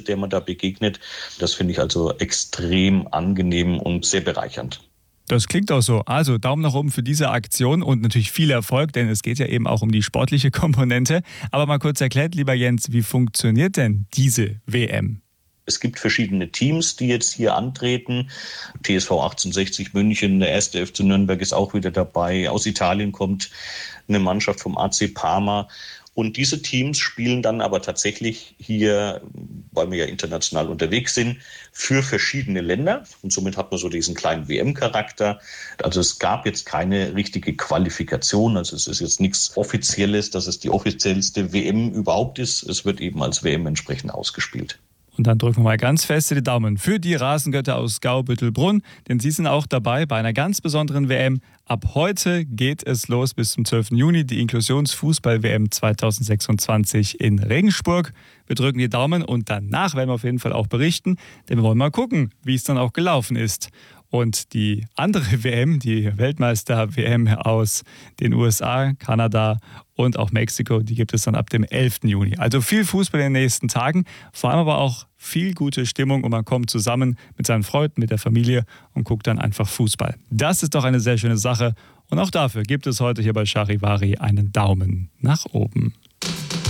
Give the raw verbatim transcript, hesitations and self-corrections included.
der man da begegnet. Das finde ich also extrem angenehm und sehr bereichernd. Das klingt auch so. Also Daumen nach oben für diese Aktion und natürlich viel Erfolg, denn es geht ja eben auch um die sportliche Komponente. Aber mal kurz erklärt, lieber Jens, wie funktioniert denn diese W M? Es gibt verschiedene Teams, die jetzt hier antreten. T S V achtzehnhundertsechzig München, der erste F C Nürnberg ist auch wieder dabei. Aus Italien kommt eine Mannschaft vom A C Parma. Und diese Teams spielen dann aber tatsächlich hier, weil wir ja international unterwegs sind, für verschiedene Länder. Und somit hat man so diesen kleinen W M-Charakter. Also es gab jetzt keine richtige Qualifikation. Also es ist jetzt nichts Offizielles, dass es die offiziellste W M überhaupt ist. Es wird eben als W M entsprechend ausgespielt. Und dann drücken wir mal ganz feste die Daumen für die Rasengötter aus Gau-Büttelbrunn, denn sie sind auch dabei bei einer ganz besonderen W M. Ab heute geht es los bis zum zwölften Juni, die Inklusionsfußball-W M zweitausendsechsundzwanzig in Regensburg. Wir drücken die Daumen und danach werden wir auf jeden Fall auch berichten, denn wir wollen mal gucken, wie es dann auch gelaufen ist. Und die andere W M, die Weltmeister-W M aus den U S A, Kanada und auch Mexiko, die gibt es dann ab dem elften Juni. Also viel Fußball in den nächsten Tagen, vor allem aber auch viel gute Stimmung und man kommt zusammen mit seinen Freunden, mit der Familie und guckt dann einfach Fußball. Das ist doch eine sehr schöne Sache und auch dafür gibt es heute hier bei Charivari einen Daumen nach oben.